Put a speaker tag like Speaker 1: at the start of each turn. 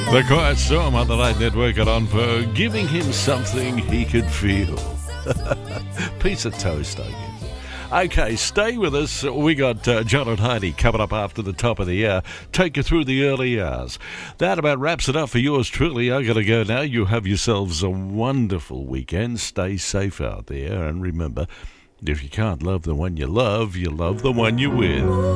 Speaker 1: The Quiet Storm on the Night Network at On for giving him something he could feel. Piece of toast, I guess. Okay, stay with us. We got John and Heidi coming up after the top of the hour. Take you through the early hours. That about wraps it up for yours truly. I got to go now. You have yourselves a wonderful weekend. Stay safe out there. And remember, if you can't love the one you love the one you're with.